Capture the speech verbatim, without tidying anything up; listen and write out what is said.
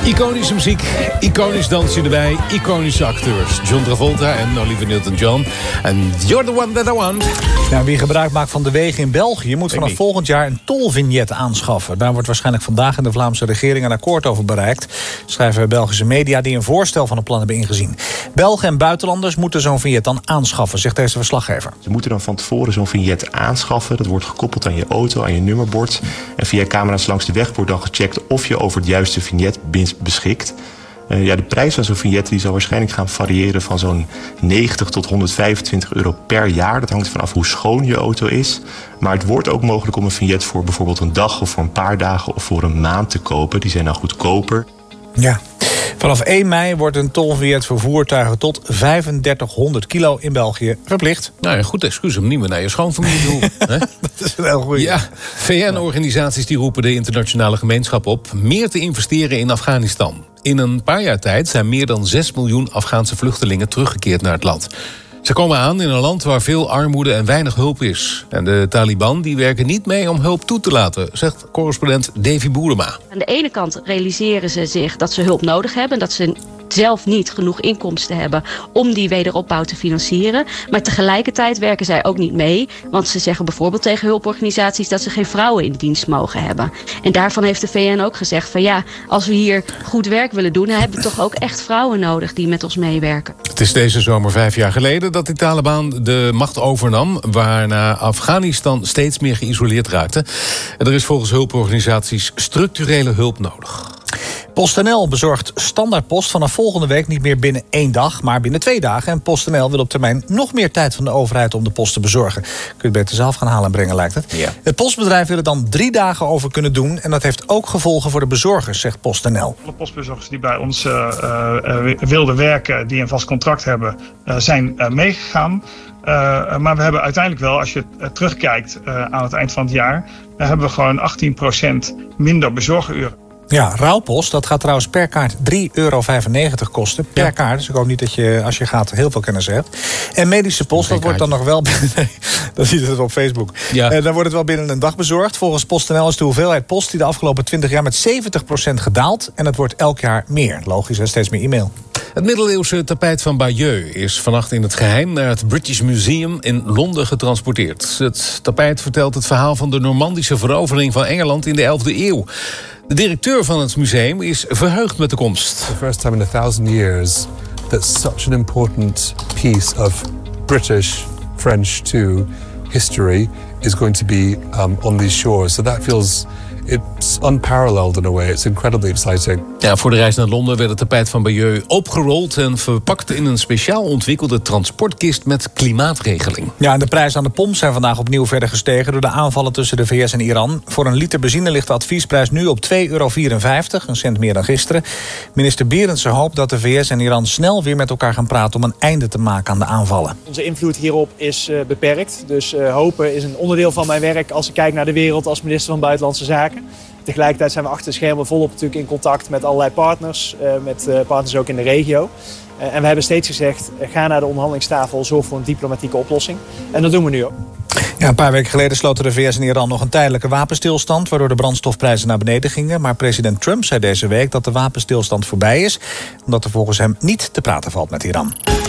Iconische muziek, iconisch dansje erbij, iconische acteurs. John Travolta en Olivia Newton-John. En You're the one that I want. Nou, wie gebruik maakt van de wegen in België moet vanaf volgend jaar een tolvignet aanschaffen. Daar wordt waarschijnlijk vandaag in de Vlaamse regering een akkoord over bereikt, schrijven Belgische media die een voorstel van het plan hebben ingezien. Belgen en buitenlanders moeten zo'n vignet dan aanschaffen, zegt deze verslaggever. Ze moeten dan van tevoren zo'n vignet aanschaffen. Dat wordt gekoppeld aan je auto, aan je nummerbord. En via camera's langs de weg wordt dan gecheckt of je over het juiste vignet beschikt. Uh, ja, de prijs van zo'n vignet die zal waarschijnlijk gaan variëren van zo'n negentig tot honderdvijfentwintig euro per jaar. Dat hangt vanaf hoe schoon je auto is. Maar het wordt ook mogelijk om een vignet voor bijvoorbeeld een dag of voor een paar dagen of voor een maand te kopen. Die zijn dan goedkoper. Ja. Vanaf één mei wordt een tolvignet voor voertuigen tot vijfendertighonderd kilo in België verplicht. Nou ja, goed excuus om niet meer naar je schoonfamilie te hoeven. Dat is een heel goeie. Ja, V N-organisaties die roepen de internationale gemeenschap op meer te investeren in Afghanistan. In een paar jaar tijd zijn meer dan zes miljoen Afghaanse vluchtelingen teruggekeerd naar het land. Ze komen aan in een land waar veel armoede en weinig hulp is. En de Taliban die werken niet mee om hulp toe te laten, zegt correspondent Davy Boerema. Aan de ene kant realiseren ze zich dat ze hulp nodig hebben, dat ze zelf niet genoeg inkomsten hebben om die wederopbouw te financieren. Maar tegelijkertijd werken zij ook niet mee, want ze zeggen bijvoorbeeld tegen hulporganisaties dat ze geen vrouwen in dienst mogen hebben. En daarvan heeft de V N ook gezegd van ja, als we hier goed werk willen doen, dan hebben we toch ook echt vrouwen nodig die met ons meewerken. Het is deze zomer vijf jaar geleden dat de Taliban de macht overnam, waarna Afghanistan steeds meer geïsoleerd raakte. En er is volgens hulporganisaties structurele hulp nodig. PostNL bezorgt standaardpost vanaf volgende week niet meer binnen één dag, maar binnen twee dagen. En PostNL wil op termijn nog meer tijd van de overheid om de post te bezorgen. Kun je het beter zelf gaan halen en brengen, lijkt het. Ja. Het postbedrijf wil er dan drie dagen over kunnen doen. En dat heeft ook gevolgen voor de bezorgers, zegt PostNL. Alle postbezorgers die bij ons uh, uh, wilden werken, die een vast contract hebben, uh, zijn uh, meegegaan. Uh, maar we hebben uiteindelijk wel, als je uh, terugkijkt uh, aan het eind van het jaar, uh, hebben we gewoon achttien procent minder bezorgeruren. Ja, rouwpost, dat gaat trouwens per kaart drie euro vijfennegentig kosten. Per ja. kaart, dus ik hoop niet dat je, als je gaat, heel veel kennis hebt. En medische post, dat wordt dan nog wel binnen... Nee, dan ziet het op Facebook. Ja. En dan wordt het wel binnen een dag bezorgd. Volgens PostNL is de hoeveelheid post die de afgelopen twintig jaar met zeventig procent gedaald. En het wordt elk jaar meer. Logisch, hè? Steeds meer e-mail. Het middeleeuwse tapijt van Bayeux is vannacht in het geheim naar het British Museum in Londen getransporteerd. Het tapijt vertelt het verhaal van de Normandische verovering van Engeland in de elfde eeuw. De directeur van het museum is verheugd met de komst. The first time in a thousand years that such an important piece of British, French too, history is going to be um, on these shores. So that feels... It's unparalleled in a way. It's incredibly exciting. Ja, voor de reis naar Londen werd het tapijt van Bayeux opgerold en verpakt in een speciaal ontwikkelde transportkist met klimaatregeling. Ja, en de prijzen aan de pomp zijn vandaag opnieuw verder gestegen door de aanvallen tussen de V S en Iran. Voor een liter benzine ligt de adviesprijs nu op twee euro vierenvijftig, een cent meer dan gisteren. Minister Berendsen hoopt dat de V S en Iran snel weer met elkaar gaan praten om een einde te maken aan de aanvallen. Onze invloed hierop is uh, beperkt. Dus uh, hopen is een onderdeel van mijn werk als ik kijk naar de wereld als minister van Buitenlandse Zaken. Tegelijkertijd zijn we achter de schermen volop natuurlijk in contact met allerlei partners, uh, met uh, partners ook in de regio. Uh, en we hebben steeds gezegd, uh, ga naar de onderhandelingstafel, zorg voor een diplomatieke oplossing. En dat doen we nu ook. Ja, een paar weken geleden sloten de V S en Iran nog een tijdelijke wapenstilstand, waardoor de brandstofprijzen naar beneden gingen. Maar president Trump zei deze week dat de wapenstilstand voorbij is, omdat er volgens hem niet te praten valt met Iran.